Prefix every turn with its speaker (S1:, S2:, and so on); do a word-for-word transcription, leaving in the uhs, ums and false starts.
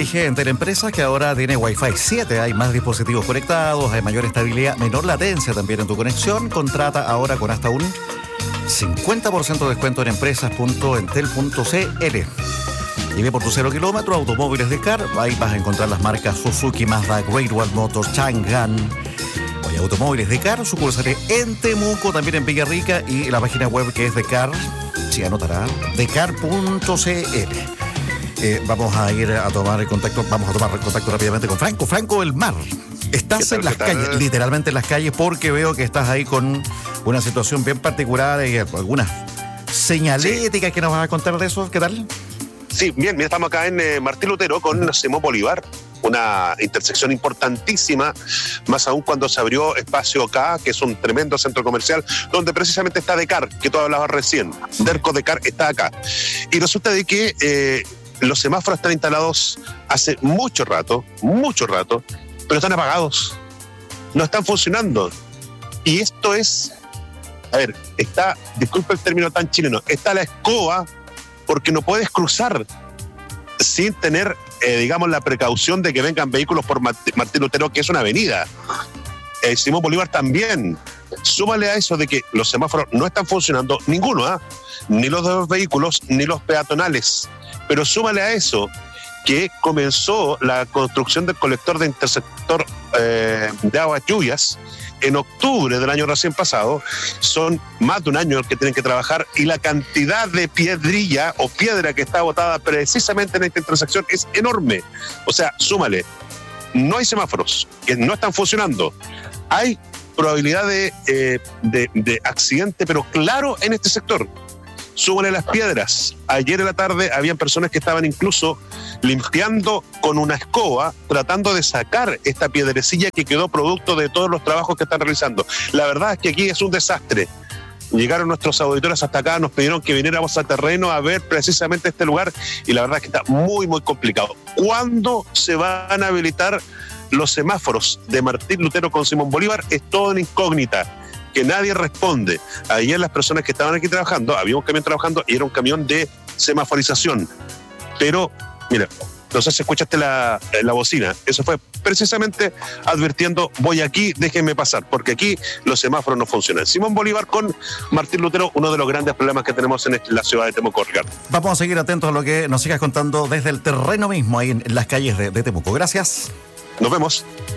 S1: Elige Entel Empresas, que ahora tiene Wi-Fi siete. Hay más dispositivos conectados, hay mayor estabilidad, menor latencia también en tu conexión. Contrata ahora con hasta un cincuenta por ciento de descuento en empresas punto entel punto c l. Y ve por tu cero kilómetro, automóviles de Car. Ahí vas a encontrar las marcas Suzuki, Mazda, Great Wall Motors, Chang'an. Oye, automóviles de Car, sucursales en Temuco, también en Villarrica, y la página web que es de Car, si anotará, de car punto c l. Eh, vamos a ir a tomar el contacto, vamos a tomar contacto rápidamente con Franco. Franco del Mar. Estás en las calles, literalmente en las calles, porque veo que estás ahí con una situación bien particular y algunas señaléticas. Sí. Que nos vas a contar de eso. ¿Qué tal?
S2: Sí, bien, mira, estamos acá en eh, Martín Lutero con Simón Bolívar, una intersección importantísima, más aún cuando se abrió Espacio K, que es un tremendo centro comercial, donde precisamente está Decar, que tú hablabas recién. Derco Decar está acá. Y resulta de que eh, los semáforos están instalados hace mucho rato, mucho rato, pero están apagados, no están funcionando. Y esto es, a ver, está, disculpa el término tan chileno, está la escoba porque no puedes cruzar sin tener, eh, digamos, la precaución de que vengan vehículos por Martín Lutero, que es una avenida. Eh, Simón Bolívar también. Súmale a eso de que los semáforos no están funcionando, ninguno, ¿ah? Ni los de los vehículos, ni los peatonales. Pero súmale a eso que comenzó la construcción del colector de intersector eh, de aguas lluvias en octubre del año recién pasado. Son más de un año el que tienen que trabajar, y la cantidad de piedrilla o piedra que está botada precisamente en esta intersección es enorme. O sea, súmale, no hay semáforos que no están funcionando, hay probabilidad de, eh, de, de accidente, pero claro, en este sector. Súmale las piedras. Ayer en la tarde habían personas que estaban incluso limpiando con una escoba, tratando de sacar esta piedrecilla que quedó producto de todos los trabajos que están realizando. La verdad es que aquí es un desastre. Llegaron nuestros auditores hasta acá, nos pidieron que viniéramos al terreno a ver precisamente este lugar, y la verdad es que está muy, muy complicado. ¿Cuándo se van a habilitar los semáforos de Martín Lutero con Simón Bolívar? Es todo en incógnita, que nadie responde. Ayer las personas que estaban aquí trabajando, había un camión trabajando y era un camión de semaforización. Pero, mira, no sé si escuchaste la, la bocina. Eso fue precisamente advirtiendo: voy aquí, déjenme pasar, porque aquí los semáforos no funcionan. Simón Bolívar con Martín Lutero, uno de los grandes problemas que tenemos en la ciudad de Temuco, Ricardo.
S1: Vamos a seguir atentos a lo que nos sigas contando desde el terreno mismo, ahí en, en las calles de, de Temuco. Gracias.
S2: Nos vemos.